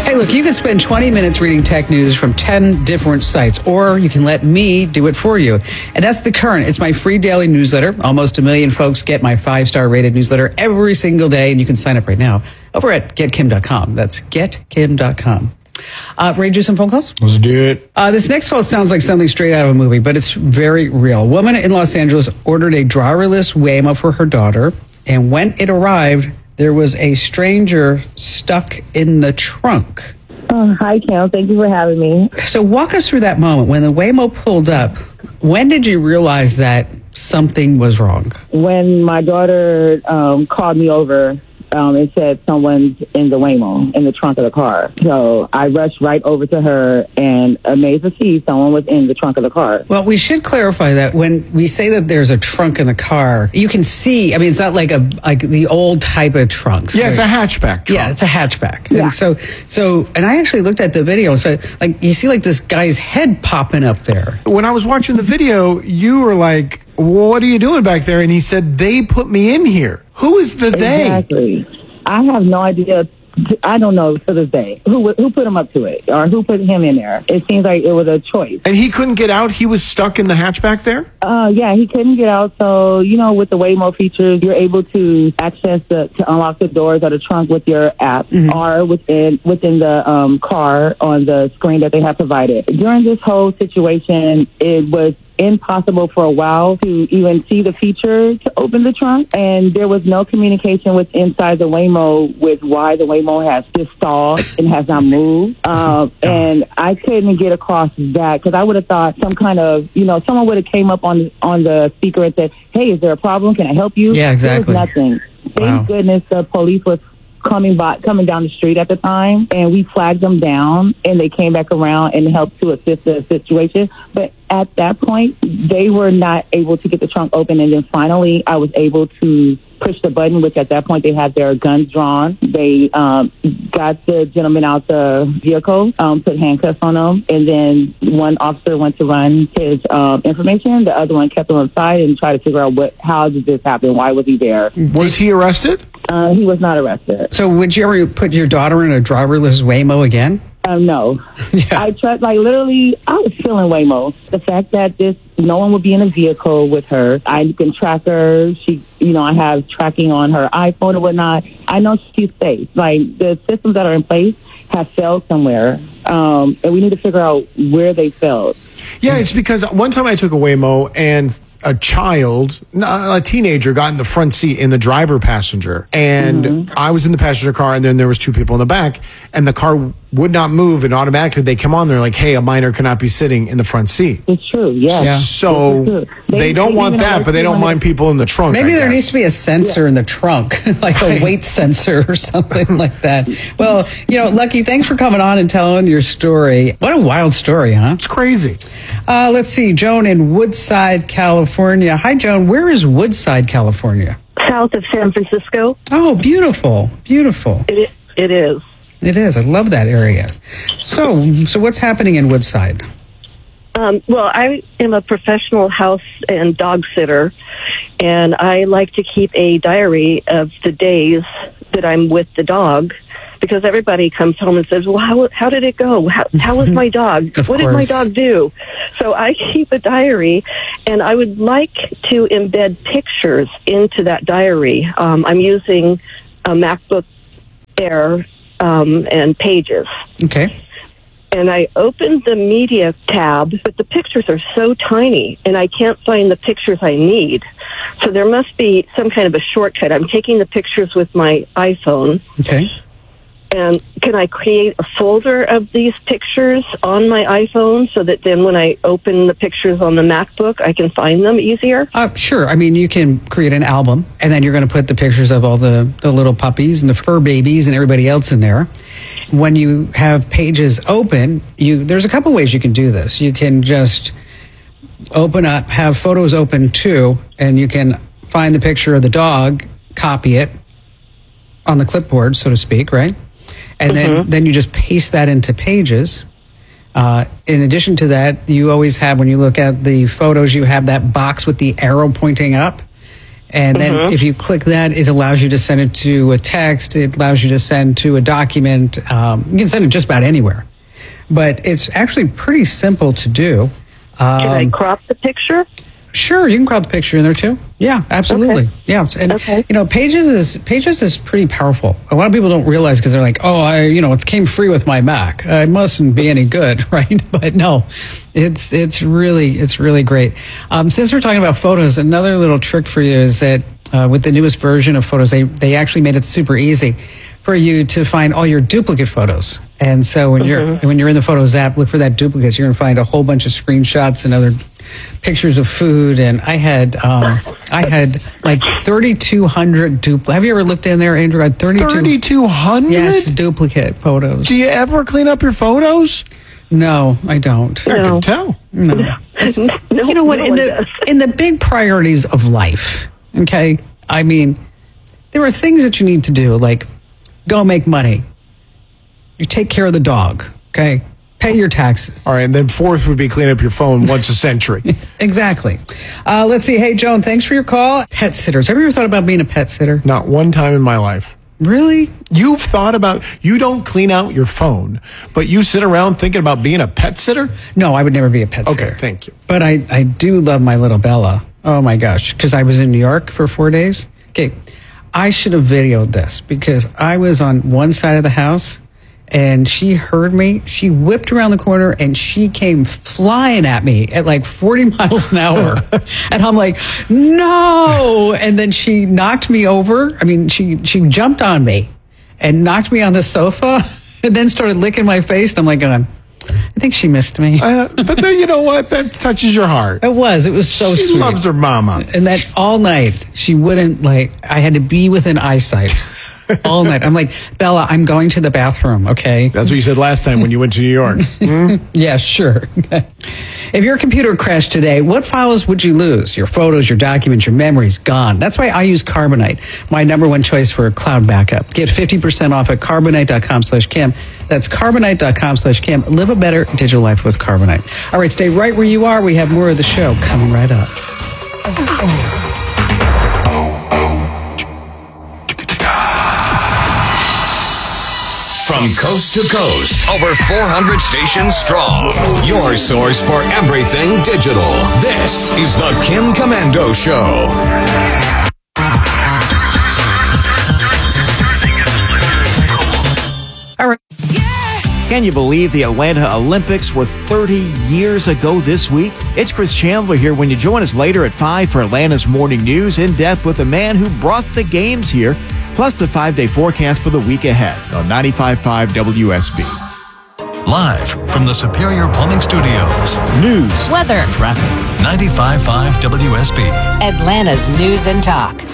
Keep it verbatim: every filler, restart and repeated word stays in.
Hey, look, you can spend twenty minutes reading tech news from ten different sites, or you can let me do it for you. And that's The Current. It's my free daily newsletter. Almost a million folks get my five-star rated newsletter every single day, and you can sign up right now over at get kim dot com. That's get kim dot com. Uh, ready to do some phone calls? Let's do it. Uh, this next call sounds like something straight out of a movie, but it's very real. A woman in Los Angeles ordered a driverless Waymo for her daughter, and when it arrived, there was a stranger stuck in the trunk. Oh, hi, Kim. Thank you for having me. So walk us through that moment. When the Waymo pulled up, when did you realize that something was wrong? When my daughter um, called me over, um, and said someone's in the Waymo, in the trunk of the car. So I rushed right over to her and amazed to see someone was in the trunk of the car. Well, we should clarify that when we say that there's a trunk in the car, you can see, I mean, it's not like a like the old type of trunks. Yeah, it's a hatchback trunk. Yeah, it's a hatchback. Yeah. And so, so, and I actually looked at the video. So, like, you see, like, this guy's head popping up there. When I was watching the video, you were like, what are you doing back there? And he said, they put me in here. Who is the they? Exactly. I have no idea. I don't know to this day who who put him up to it or who put him in there. It seems like it was a choice. And he couldn't get out? He was stuck in the hatchback there? Uh, yeah, he couldn't get out. So, you know, with the Waymo features, you're able to access the, to unlock the doors of the trunk with your app mm-hmm. or within within the um, car on the screen that they have provided. During this whole situation, it was impossible for a while to even see the feature to open the trunk, and there was no communication with inside the Waymo with why the Waymo has just stalled and has not moved. Um, and I couldn't get across that because I would have thought some kind of, you know, someone would have came up on on the speaker and said, "Hey, is there a problem? Can I help you?" Yeah, exactly. There was nothing. Thank Wow. goodness the police was coming by, coming down the street at the time, and we flagged them down, and they came back around and helped to assist the situation. But at that point, they were not able to get the trunk open, and then finally, I was able to push the button, which at that point they had their guns drawn. They um, got the gentleman out the vehicle, um, put handcuffs on him, and then one officer went to run his um, information. The other one kept him aside and tried to figure out what, how did this happen? Why was he there? Was he arrested? Uh, he was not arrested. So would you ever put your daughter in a driverless Waymo again? Um, no. Yeah. I tried, like, literally, I was feeling Waymo. The fact that this, no one would be in a vehicle with her. I can track her. She, you know, I have tracking on her iPhone and whatnot. I know she's safe. Like, the systems that are in place have failed somewhere. Um, and we need to figure out where they failed. Yeah, it's because one time I took a Waymo and a child, a teenager, got in the front seat in the driver passenger, and mm-hmm. I was in the passenger car, and then there was two people in the back, and the car would not move, and automatically they come on. They're like, "Hey, a minor cannot be sitting in the front seat." It's true. Yes. Yeah. So true. They, they don't they want that, but they don't mind people in the trunk. Maybe I there guess. needs to be a sensor yeah. in the trunk, like a weight sensor or something like that. Well, you know, Lucky, thanks for coming on and telling your story. What a wild story, huh? It's crazy. Uh, let's see, Joan in Woodside, California. Hi, Joan. Where is Woodside, California? South of San Francisco. Oh, beautiful, beautiful. It, it is. It is. I love that area. So, so what's happening in Woodside? Um, well, I am a professional house and dog sitter, and I like to keep a diary of the days that I'm with the dog, because everybody comes home and says, well, how, how did it go? How, how was my dog? Of what course. did my dog do? So I keep a diary, and I would like to embed pictures into that diary. Um, I'm using a MacBook Air um, and Pages. Okay. And I opened the media tab, but the pictures are so tiny, and I can't find the pictures I need. So there must be some kind of a shortcut. I'm taking the pictures with my iPhone. Okay. And can I create a folder of these pictures on my iPhone so that then when I open the pictures on the MacBook, I can find them easier? Uh, sure. I mean, you can create an album, and then you're going to put the pictures of all the, the little puppies and the fur babies and everybody else in there. When you have Pages open, you there's a couple ways you can do this. You can just open up, have photos open too, and you can find the picture of the dog, copy it on the clipboard, so to speak, right? And then, mm-hmm. then you just paste that into Pages. Uh, in addition to that, you always have, when you look at the photos, you have that box with the arrow pointing up. And then if you click that, it allows you to send it to a text. It allows you to send to a document. Um, you can send it just about anywhere. But it's actually pretty simple to do. Um, Can I crop the picture? Sure, you can crop the picture in there too. Yeah, absolutely. Okay. Yeah, and Okay. you know, Pages is Pages is pretty powerful. A lot of people don't realize because they're like, oh, I, you know, it came free with my Mac. Uh, it mustn't be any good, right? But no, it's it's really it's really great. Um, since we're talking about photos, another little trick for you is that uh, with the newest version of Photos, they they actually made it super easy for you to find all your duplicate photos. And so when you're when you're in the Photos app, look for that duplicates. You're going to find a whole bunch of screenshots and other pictures of food. And I had um, I had like thirty-two hundred duplicate. Have you ever looked in there, Andrew? I had thirty-two thirty-two hundred? Yes, duplicate photos. Do you ever clean up your photos? No, I don't. I No. can tell. No. No, You know what? no In one the does. in the big priorities of life, okay. I mean, there are things that you need to do, like go make money. You take care of the dog, okay? Pay your taxes. All right, and then fourth would be clean up your phone once a century. Exactly. Uh, let's see. Hey, Joan, thanks for your call. Pet sitters. Have you ever thought about being a pet sitter? Not one time in my life. Really? You've thought about, you don't clean out your phone, but you sit around thinking about being a pet sitter? No, I would never be a pet sitter. Okay, thank you. But I, I do love my little Bella. Oh my gosh. Because I was in New York for four days. Okay. I should have videoed this because I was on one side of the house and she heard me. She whipped around the corner and she came flying at me at like forty miles an hour. And I'm like, no. And then she knocked me over. I mean, she, she jumped on me and knocked me on the sofa and then started licking my face. And I'm like, going, I think she missed me. Uh, but then you know what? That touches your heart. It was. It was so she sweet. loves her mama. And that all night, she wouldn't, like, I had to be within eyesight all night. I'm like, Bella, I'm going to the bathroom, okay? That's what you said last time when you went to New York. Yeah, sure. If your computer crashed today, what files would you lose? Your photos, your documents, your memories, gone. That's why I use Carbonite, my number one choice for cloud backup. Get fifty percent off at carbonite.com slash Kim. That's carbonite.com slash Kim. Live a better digital life with Carbonite. All right, stay right where you are. We have more of the show coming right up. From coast to coast, over four hundred stations strong. Your source for everything digital. This is the Kim Komando Show. All right. Can you believe the Atlanta Olympics were thirty years ago this week? It's Chris Chandler here when you join us later at five for Atlanta's Morning News, in depth with the man who brought the games here, plus the five-day forecast for the week ahead on ninety-five point five W S B. Live from the Superior Plumbing Studios. News, weather, traffic. ninety-five point five W S B. Atlanta's News and Talk.